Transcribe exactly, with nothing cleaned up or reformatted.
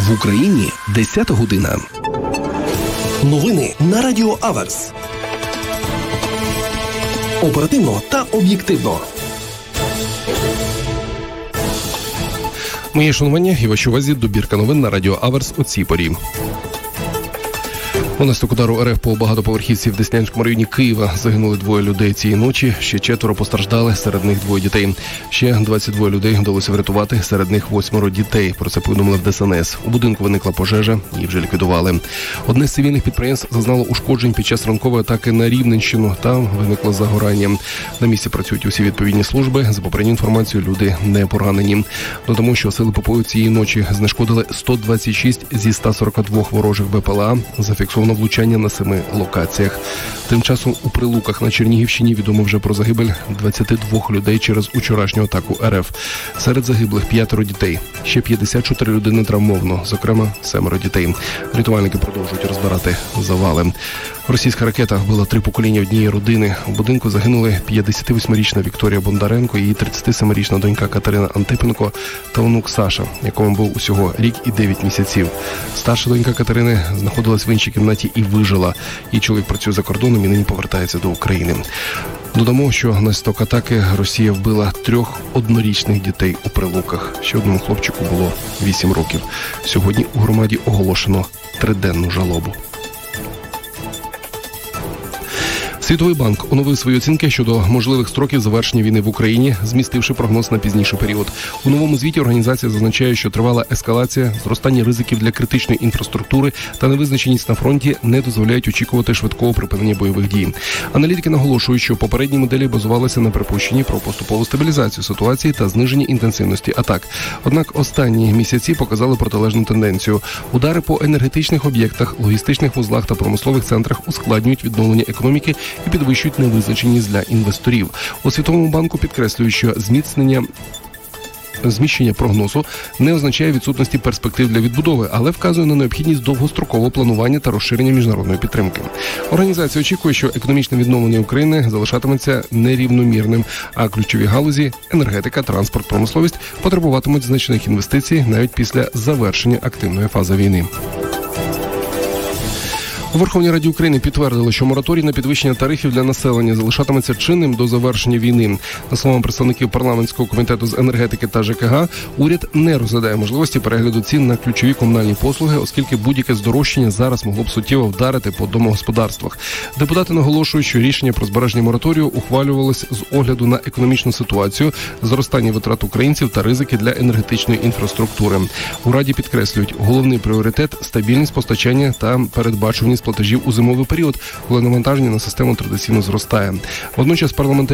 В Україні десята година. Новини на Радіо Аверс. Оперативно та об'єктивно. Моє шанування і вашій увазі добірка новин на Радіо Аверс у цій порі. Унаслідок удару РФ по багатоповерхівці в Деснянському районі Києва загинули двоє людей цієї ночі, ще четверо постраждали, серед них двоє дітей. Ще двадцять два людей вдалося врятувати, серед них восьмеро дітей. Про це повідомили в ДСНС. У будинку виникла пожежа, її вже ліквідували. Одне з цивільних підприємств зазнало ушкоджень під час ранкової атаки на Рівненщину. Там виникло загорання. На місці працюють усі відповідні служби. За попередньою інформацією, люди не поранені. Додамо, що сили ППО цієї ночі знешкодили сто двадцять шість зі ста сорока двох ворожих БПЛА. Зафіксовано влучання на семи локаціях. Тим часом у Прилуках на Чернігівщині відомо вже про загибель двадцяти двох людей через учорашню атаку РФ. Серед загиблих п'ятеро дітей. Ще п'ятдесят чотири людини травмовано, зокрема семеро дітей. Рятувальники продовжують розбирати завали. Російська ракета вбила три покоління однієї родини. У будинку загинули п'ятдесятивосьмирічна Вікторія Бондаренко, її тридцятисемирічна донька Катерина Антипенко та онук Саша, якому був усього рік і дев'ять місяців. Старша донька Катерини знаходилась в іншій кімнаті і вижила. Її чоловік працює за кордоном і нині повертається до України. Додамо, що наслідок атаки Росія вбила трьох однорічних дітей у Прилуках. Ще одному хлопчику було вісім років. Сьогодні у громаді оголошено триденну жалобу. Світовий банк оновив свої оцінки щодо можливих строків завершення війни в Україні, змістивши прогноз на пізніший період. У новому звіті організація зазначає, що тривала ескалація, зростання ризиків для критичної інфраструктури та невизначеність на фронті не дозволяють очікувати швидкого припинення бойових дій. Аналітики наголошують, що попередні моделі базувалися на припущенні про поступову стабілізацію ситуації та зниження інтенсивності атак. Однак останні місяці показали протилежну тенденцію. Удари по енергетичних об'єктах, логістичних вузлах та промислових центрах ускладнюють відновлення економіки і підвищують невизначеність для інвесторів. У Світовому банку підкреслюють, що зміцнення Зміщення прогнозу не означає відсутності перспектив для відбудови, але вказує на необхідність довгострокового планування та розширення міжнародної підтримки. Організація очікує, що економічне відновлення України залишатиметься нерівномірним, а ключові галузі – енергетика, транспорт, промисловість – потребуватимуть значних інвестицій навіть після завершення активної фази війни. У Верховній Раді України підтвердили, що мораторій на підвищення тарифів для населення залишатиметься чинним до завершення війни. За словами представників парламентського комітету з енергетики та ЖКГ, уряд не розглядає можливості перегляду цін на ключові комунальні послуги, оскільки будь-яке здорожчання зараз могло б суттєво вдарити по домогосподарствах. Депутати наголошують, що рішення про збереження мораторію ухвалювалось з огляду на економічну ситуацію, зростання витрат українців та ризики для енергетичної інфраструктури. У Раді підкреслюють, головний пріоритет – стабільність постачання та передбачуваність платежів у зимовий період, коли навантаження на систему традиційно зростає. Водночас парламентарі